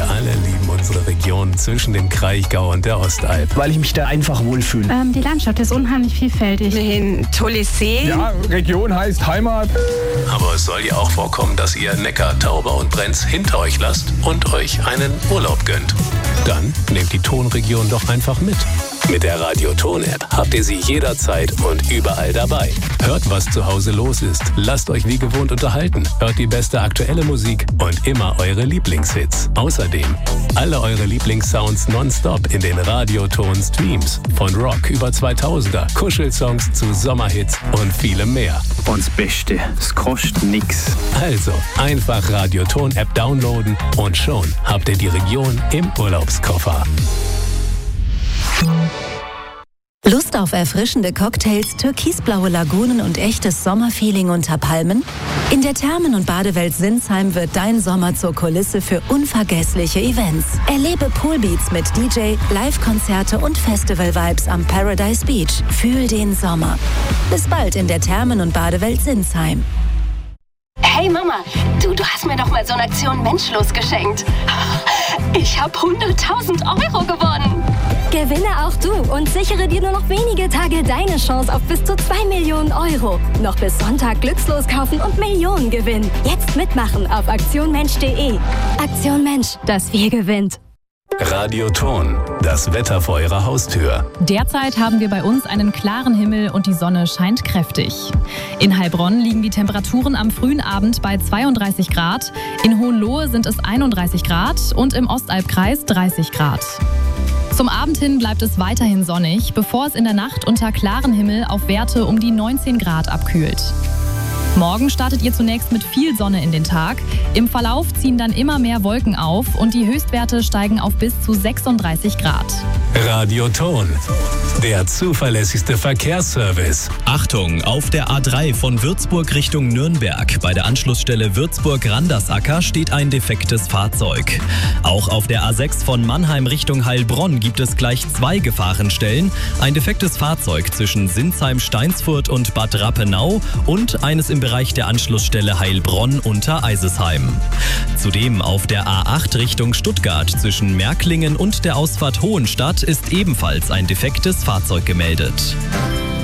Wir alle lieben unsere Region zwischen dem Kraichgau und der Ostalb. Weil ich mich da einfach wohlfühle. Die Landschaft ist unheimlich vielfältig. Ein tolles See. Ja, Region heißt Heimat. Aber es soll ja auch vorkommen, dass ihr Neckar, Tauber und Brenz hinter euch lasst und euch einen Urlaub gönnt. Dann nehmt die Tonregion doch einfach mit. Mit der Radio-Ton-App habt ihr sie jederzeit und überall dabei. Hört, was zu Hause los ist. Lasst euch wie gewohnt unterhalten. Hört die beste aktuelle Musik und immer eure Lieblingshits. Außerdem alle eure Lieblingssounds nonstop in den Radio-Ton-Streams. Von Rock über 2000er, Kuschelsongs zu Sommerhits und vielem mehr. Und das Beste, es kostet nix. Also einfach Radio-Ton-App downloaden und schon habt ihr die Region im Urlaubskoffer. Lust auf erfrischende Cocktails, türkisblaue Lagunen und echtes Sommerfeeling unter Palmen? In der Thermen- und Badewelt Sinsheim wird dein Sommer zur Kulisse für unvergessliche Events. Erlebe Poolbeats mit DJ, Live-Konzerte und Festival-Vibes am Paradise Beach. Fühl den Sommer. Bis bald in der Thermen- und Badewelt Sinsheim. Hey Mama, du hast mir doch mal so eine Aktion Menschlos geschenkt. Ich habe 100.000 Euro gewonnen. Gewinne auch du und sichere dir nur noch wenige Tage deine Chance auf bis zu 2 Millionen Euro. Noch bis Sonntag glückslos kaufen und Millionen gewinnen. Jetzt mitmachen auf aktionmensch.de. Aktion Mensch, das Wir gewinnt. Radio Ton, das Wetter vor eurer Haustür. Derzeit haben wir bei uns einen klaren Himmel und die Sonne scheint kräftig. In Heilbronn liegen die Temperaturen am frühen Abend bei 32 Grad, in Hohenlohe sind es 31 Grad und im Ostalbkreis 30 Grad. Zum Abend hin bleibt es weiterhin sonnig, bevor es in der Nacht unter klarem Himmel auf Werte um die 19 Grad abkühlt. Morgen startet ihr zunächst mit viel Sonne in den Tag. Im Verlauf ziehen dann immer mehr Wolken auf und die Höchstwerte steigen auf bis zu 36 Grad. Radio Ton, der zuverlässigste Verkehrsservice. Achtung, auf der A3 von Würzburg Richtung Nürnberg. Bei der Anschlussstelle Würzburg-Randersacker steht ein defektes Fahrzeug. Auch auf der A6 von Mannheim Richtung Heilbronn gibt es gleich 2 Gefahrenstellen. Ein defektes Fahrzeug zwischen Sinsheim-Steinsfurt und Bad Rappenau und eines im Bereich der Anschlussstelle Heilbronn unter Eisesheim. Zudem auf der A8 Richtung Stuttgart zwischen Märklingen und der Ausfahrt Hohenstadt ist ebenfalls ein defektes Fahrzeug gemeldet.